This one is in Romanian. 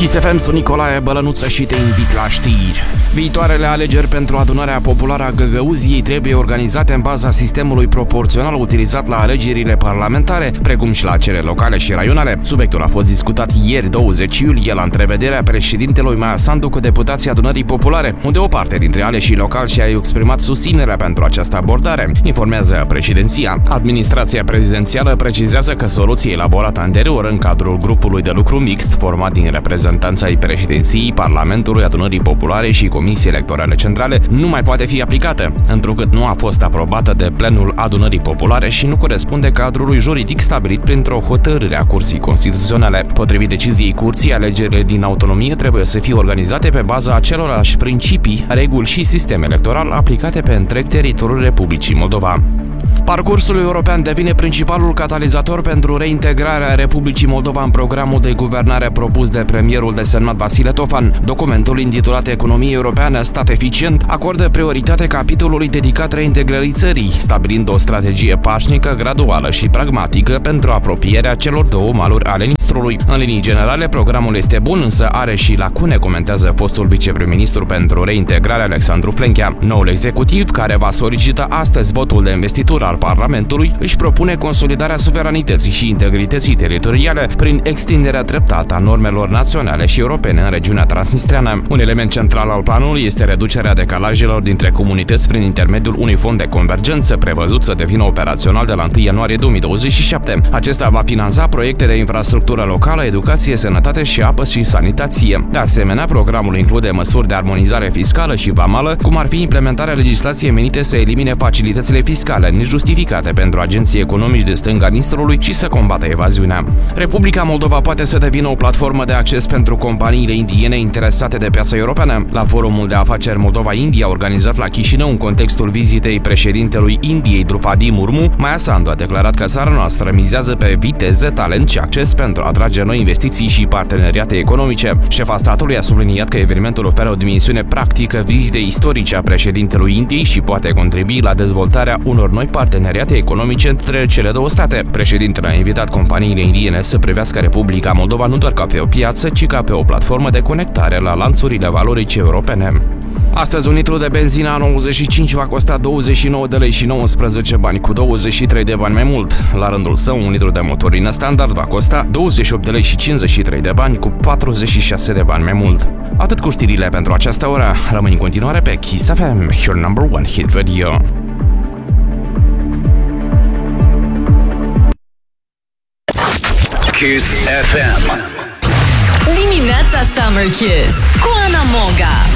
Kiss FM, sunt Nicolae Bălănuță și te invit la știri. Viitoarele alegeri pentru adunarea populară a Găgăuziei trebuie organizate în baza sistemului proporțional utilizat la alegerile parlamentare, precum și la cele locale și raionale. Subiectul a fost discutat ieri, 20 iulie, la întrevederea președintelui Maia Sandu cu deputații adunării populare, unde o parte dintre aleșii locali și-a exprimat susținerea pentru această abordare, informează președinția. Administrația prezidențială precizează că soluția elaborată anterior în cadrul grupului de lucru mixt format din reprezentanța ai președinției, Parlamentului, Adunării Populare și Comisiei Electorale Centrale nu mai poate fi aplicată, întrucât nu a fost aprobată de plenul Adunării Populare și nu corespunde cadrului juridic stabilit printr-o hotărâre a Curții Constituționale. Potrivit deciziei Curții, alegerile din autonomie trebuie să fie organizate pe baza acelorași principii, reguli și sistem electoral aplicate pe întreg teritoriul Republicii Moldova. Parcursul european devine principalul catalizator pentru reintegrarea Republicii Moldova în programul de guvernare propus de premierul desemnat Vasile Tofan. Documentul intitulat Economie Europeană, Stat Eficient acordă prioritate capitolului dedicat reintegrării țării, stabilind o strategie pașnică, graduală și pragmatică pentru apropierea celor două maluri ale Nistrului. În linii generale, programul este bun, însă are și lacune, comentează fostul viceprim-ministru pentru reintegrare Alexandru Flenchea. Noul executiv, care va solicita astăzi votul de investitură al Parlamentului, își propune consolidarea suveranității și integrității teritoriale prin extinderea treptată a normelor naționale și europene în regiunea transnistreană. Un element central al planului este reducerea decalajelor dintre comunități prin intermediul unui fond de convergență prevăzut să devină operațional de la 1 ianuarie 2027. Acesta va finanța proiecte de infrastructură locală, educație, sănătate și apă și sanitație. De asemenea, programul include măsuri de armonizare fiscală și vamală, cum ar fi implementarea legislației menite să elimine facilitățile fiscale nejustificate pentru agenții economici de stânga Nistrului și să combată evaziunea. Republica Moldova poate să devină o platformă de acces pentru companiile indiene interesate de piața europeană. La Forumul de Afaceri Moldova-India, organizat la Chișinău în contextul vizitei președintelui Indiei, Drupadi Murmu, Maia Sandu a declarat că țara noastră mizează pe viteză, talent și acces pentru a atrage noi investiții și parteneriate economice. Șefa statului a subliniat că evenimentul oferă o dimensiune practică vizitei istorice a președintelui Indiei și poate contribui la dezvoltarea unor noi parteneriate economice între cele două state. Președintele a invitat companiile indiene să privească Republica Moldova nu doar ca pe o piață, ci ca pe o platformă de conectare la lanțurile valorice europene. Astăzi, un litru de benzină A95 va costa 29 de lei și 19 bani, cu 23 de bani mai mult. La rândul său, un litru de motorină standard va costa 28 de lei și 53 de bani, cu 46 de bani mai mult. Atât cu știrile pentru această oră. Rămâi în continuare pe Kiss FM, your number one hit radio. Kiss FM. Dimineața Summer Kiss cu Ana Moga.